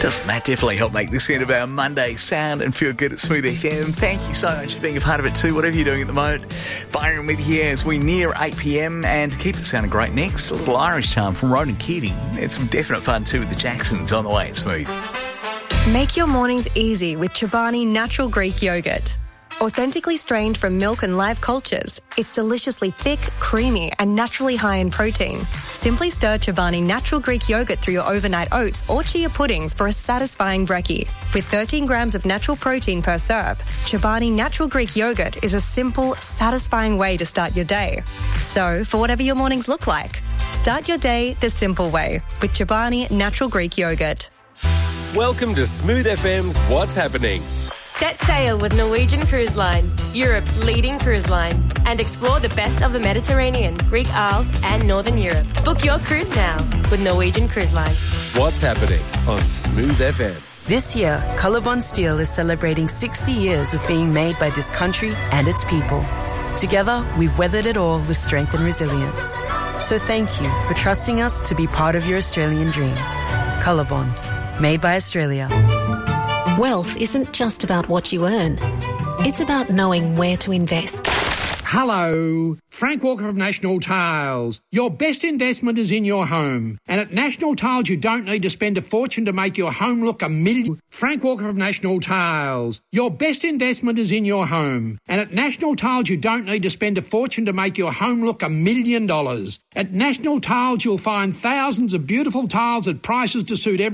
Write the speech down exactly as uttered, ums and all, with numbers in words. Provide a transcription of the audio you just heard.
Doesn't that definitely help make this end of our Monday sound and feel good at Smooth F M? Thank you so much for being a part of it too, whatever you're doing at the moment. Byron with you here as we near eight p.m, and to keep it sounding great next, a little Irish charm from Ronan Keating. It's some definite fun too with the Jacksons on the way at Smooth. Make your mornings easy with Chobani Natural Greek Yogurt. Authentically strained from milk and live cultures, it's deliciously thick, creamy and naturally high in protein. Simply stir Chobani Natural Greek Yogurt through your overnight oats or chia puddings for a satisfying brekkie. With thirteen grams of natural protein per serve, Chobani Natural Greek Yogurt is a simple, satisfying way to start your day. So, for whatever your mornings look like, start your day the simple way with Chobani Natural Greek Yogurt. Welcome to Smooth F M's What's Happening. Set sail with Norwegian Cruise Line, Europe's leading cruise line, and explore the best of the Mediterranean, Greek Isles and Northern Europe. Book your cruise now with Norwegian Cruise Line. What's Happening on Smooth F M. This year, Colorbond Steel is celebrating sixty years of being made by this country and its people. Together, we've weathered it all with strength and resilience. So thank you for trusting us to be part of your Australian dream. Colorbond, made by Australia. Wealth isn't just about what you earn. It's about knowing where to invest. Hello, Frank Walker of National Tiles. Your best investment is in your home. And at National Tiles, you don't need to spend a fortune to make your home look a million. Frank Walker of National Tiles. Your best investment is in your home. And at National Tiles, you don't need to spend a fortune to make your home look a million dollars. At National Tiles, you'll find thousands of beautiful tiles at prices to suit every